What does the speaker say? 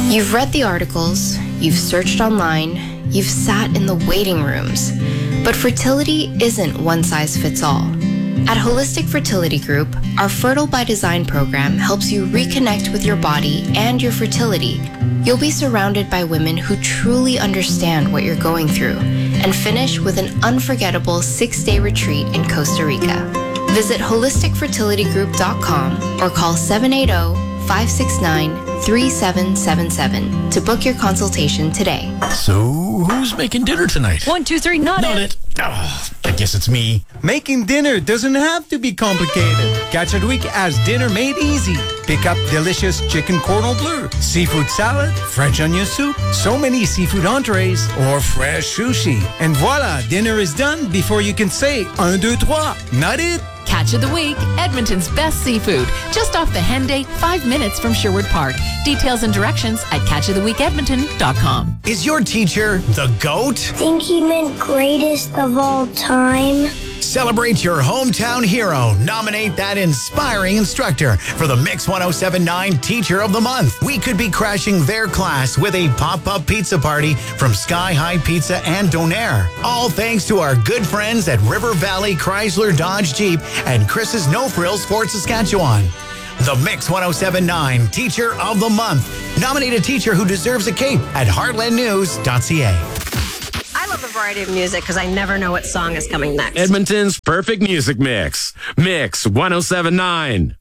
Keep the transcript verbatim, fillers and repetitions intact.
You've read the articles, you've searched online, you've sat in the waiting rooms, but fertility isn't one size fits all. At Holistic Fertility Group, our Fertile by Design program helps you reconnect with your body and your fertility. You'll be surrounded by women who truly understand what you're going through and finish with an unforgettable six-day retreat in Costa Rica. Visit holistic fertility group dot com or call seven eight zero, five six nine, three seven seven seven to book your consultation today. So, who's making dinner tonight? One, two, three, not, Not it. it. Oh, I guess it's me. Making dinner doesn't have to be complicated. Catch Week has dinner made easy. Pick up delicious chicken cordon bleu, seafood salad, French onion soup, so many seafood entrees, or fresh sushi. And voila, dinner is done before you can say un, deux, trois. Not it? Catch of the Week, Edmonton's best seafood. Just off the Henday, five minutes from Sherwood Park. Details and directions at catch of the week edmonton dot com. Is your teacher the GOAT? Think he meant greatest of all time? Celebrate your hometown hero. Nominate that inspiring instructor for the Mix ten seventy-nine Teacher of the Month. We could be crashing their class with a pop-up pizza party from Sky High Pizza and Donair. All thanks to our good friends at River Valley Chrysler Dodge Jeep and Chris's No Frills Fort Saskatchewan. The Mix ten seventy-nine Teacher of the Month. Nominate a teacher who deserves a cape at heartland news dot c a. I love a variety of music because I never know what song is coming next. Edmonton's perfect music mix. Mix ten seventy-nine.